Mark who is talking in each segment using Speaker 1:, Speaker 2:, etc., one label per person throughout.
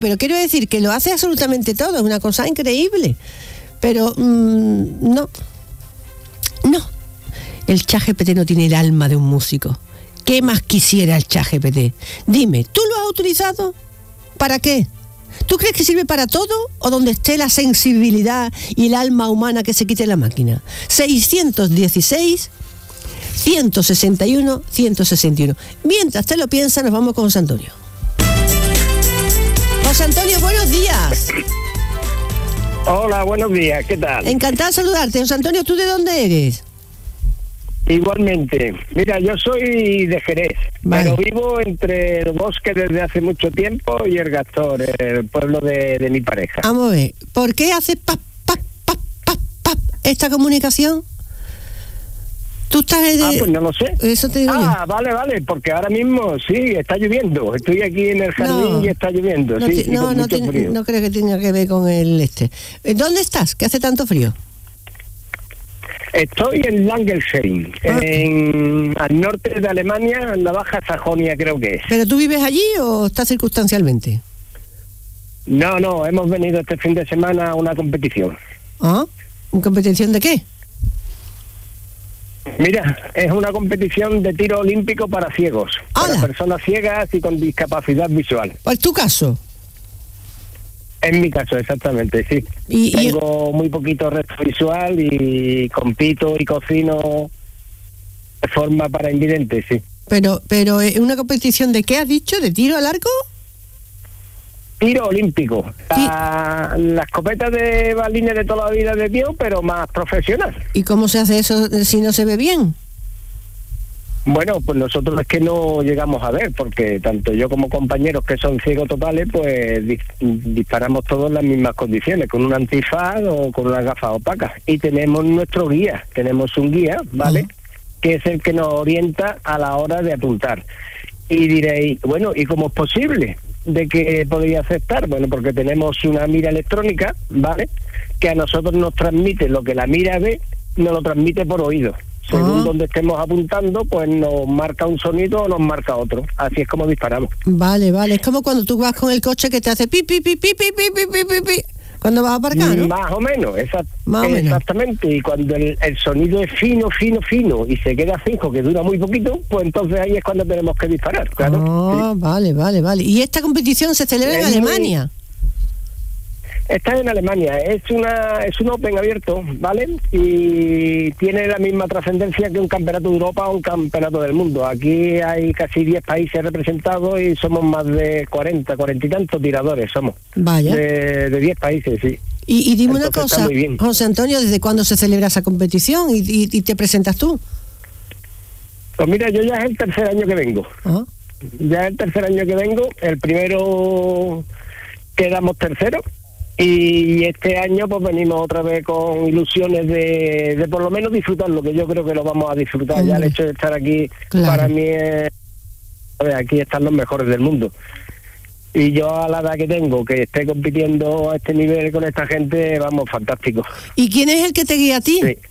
Speaker 1: pero quiero decir que lo hace absolutamente todo, es una cosa increíble. Pero no. El ChatGPT no tiene el alma de un músico. ¿Qué más quisiera el ChatGPT? Dime, ¿tú lo has utilizado? ¿Para qué? ¿Tú crees que sirve para todo o donde esté la sensibilidad y el alma humana que se quite la máquina? 616-161-161. Mientras te lo piensas, nos vamos con José Antonio. José Antonio, buenos días.
Speaker 2: Hola, buenos días, ¿qué tal?
Speaker 1: Encantada de saludarte. José Antonio, ¿tú de dónde eres?
Speaker 2: Igualmente. Mira, yo soy de Jerez,
Speaker 1: vale,
Speaker 2: pero vivo entre el bosque desde hace mucho tiempo y el Gastor, el pueblo de mi pareja.
Speaker 1: Vamos a ver, ¿por qué hace pap esta comunicación? ¿Tú estás
Speaker 2: pues no lo sé.
Speaker 1: Eso te digo yo.
Speaker 2: Vale, porque ahora mismo sí, está lloviendo. Estoy aquí en el jardín y está lloviendo.
Speaker 1: No,
Speaker 2: sí,
Speaker 1: no creo que tenga que ver con el ¿Dónde estás? ¿Que hace tanto frío?
Speaker 2: Estoy en Langelsheim, al norte de Alemania, en la Baja Sajonia creo que es.
Speaker 1: ¿Pero tú vives allí o estás circunstancialmente?
Speaker 2: No, hemos venido este fin de semana a una competición.
Speaker 1: ¿Ah? ¿Una competición de qué?
Speaker 2: Mira, es una competición de tiro olímpico para ciegos, para personas ciegas y con discapacidad visual.
Speaker 1: ¿Es tu caso?
Speaker 2: En mi caso, exactamente, sí. Tengo muy poquito resto visual y compito y cocino de forma para invidentes, sí.
Speaker 1: Pero ¿una competición de qué has dicho? ¿De tiro al arco?
Speaker 2: Tiro olímpico. La escopeta de balines de toda la vida de Dios, pero más profesional.
Speaker 1: ¿Y cómo se hace eso si no se ve bien?
Speaker 2: Bueno, pues nosotros es que no llegamos a ver, porque tanto yo como compañeros que son ciegos totales, pues disparamos todos en las mismas condiciones, con un antifaz o con unas gafas opacas. Y tenemos nuestro guía, tenemos un guía, ¿vale? Que es el que nos orienta a la hora de apuntar. Y diréis, bueno, ¿y cómo es posible de que podría aceptar? Bueno, porque tenemos una mira electrónica, ¿vale? Que a nosotros nos transmite lo que la mira ve, nos lo transmite por oído. Según donde estemos apuntando, pues nos marca un sonido o nos marca otro. Así es como disparamos.
Speaker 1: Vale. Es como cuando tú vas con el coche que te hace pi, pi, pi, pi, pi, pi, pi, pi, pi, pi, cuando vas a aparcar, ¿no?
Speaker 2: Más o menos, exactamente. Y cuando el sonido es fino y se queda fijo, que dura muy poquito, pues entonces ahí es cuando tenemos que disparar, claro.
Speaker 1: Sí. Vale. ¿Y esta competición se celebra en Alemania?
Speaker 2: Está en Alemania, es un Open abierto, ¿vale? Y tiene la misma trascendencia que un campeonato de Europa o un campeonato del mundo. Aquí hay casi 10 países representados y somos más de 40 y tantos tiradores somos.
Speaker 1: Vaya.
Speaker 2: De 10 países, sí.
Speaker 1: Y dime una cosa, José Antonio, ¿desde cuándo se celebra esa competición y te presentas tú?
Speaker 2: Pues mira, yo ya es el tercer año que vengo. El primero quedamos tercero. Y este año pues venimos otra vez con ilusiones de por lo menos disfrutarlo, que yo creo que lo vamos a disfrutar. Ya el hecho de estar aquí, para mí es... Aquí están los mejores del mundo. Y yo a la edad que tengo, que esté compitiendo a este nivel con esta gente, vamos, fantástico.
Speaker 1: ¿Y quién es el que te guía a ti?
Speaker 2: Sí.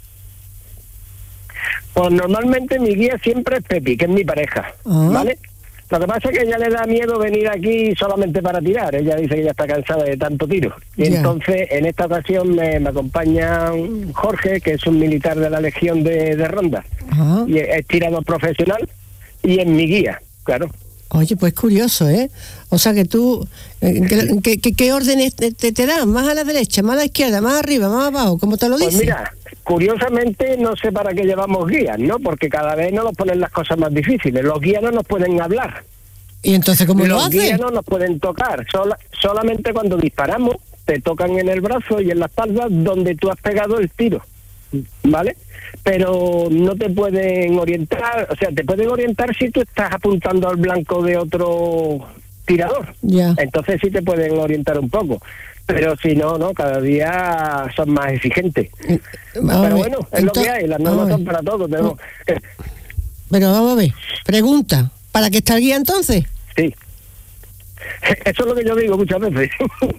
Speaker 2: Pues normalmente mi guía siempre es Pepi, que es mi pareja, ¿vale? Lo que pasa es que a ella le da miedo venir aquí solamente para tirar. Ella dice que ya está cansada de tanto tiro. Y entonces, en esta ocasión me acompaña Jorge, que es un militar de la Legión de Ronda. Y es tirador profesional y es mi guía, claro.
Speaker 1: Oye, pues curioso, ¿eh? O sea que tú... ¿Qué órdenes te dan? ¿Más a la derecha, más a la izquierda, más arriba, más abajo? ¿Cómo te lo dicen?
Speaker 2: Pues mira, curiosamente no sé para qué llevamos guías, ¿no? Porque cada vez nos ponen las cosas más difíciles. Los guías no nos pueden hablar.
Speaker 1: ¿Y entonces cómo lo hacen?
Speaker 2: Los guías no nos pueden tocar. Solamente cuando disparamos te tocan en el brazo y en la espalda donde tú has pegado el tiro, ¿vale? Pero no te pueden orientar, o sea, te pueden orientar si tú estás apuntando al blanco de otro tirador. Entonces sí te pueden orientar un poco. Pero si no, cada día son más exigentes. Pero bueno, es lo que hay, las normas son para todos.
Speaker 1: Pero vamos a ver, pregunta, ¿para qué está el guía entonces?
Speaker 2: Sí. Eso es lo que yo digo muchas veces.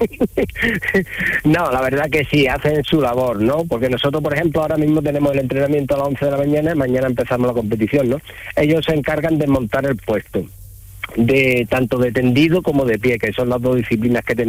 Speaker 2: No, la verdad que sí, hacen su labor, ¿no? Porque nosotros, por ejemplo, ahora mismo tenemos el entrenamiento a las 11 de la mañana y mañana empezamos la competición, ¿no? Ellos se encargan de montar el puesto, tanto de tendido como de pie, que son las dos disciplinas que tenemos.